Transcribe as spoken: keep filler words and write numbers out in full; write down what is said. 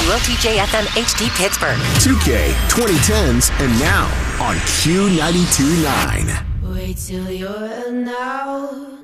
W O T J F M H D Pittsburgh. two K, twenty tens, and now on Q ninety-two point nine. Wait till you're now.